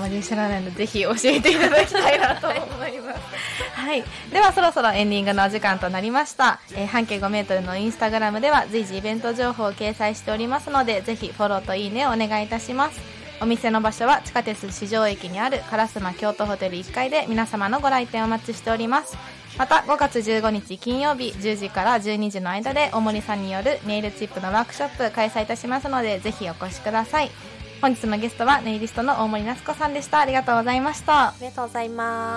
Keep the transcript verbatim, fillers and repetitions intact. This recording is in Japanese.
まり知らないのでぜひ教えていただきたいなと思いますはい、ではそろそろエンディングのお時間となりました、えー、半径ごメートルのインスタグラムでは随時イベント情報を掲載しておりますので、ぜひフォローといいねをお願いいたします。お店の場所は地下鉄四条駅にある烏丸京都ホテルいっかいで皆様のご来店お待ちしております。またごがつじゅうごにち金曜日じゅうじからじゅうにじの間で大森さんによるネイルチップのワークショップ開催いたしますので、ぜひお越しください。本日のゲストはネイリストの大森夏子さんでした。ありがとうございました。 ありがとうございます。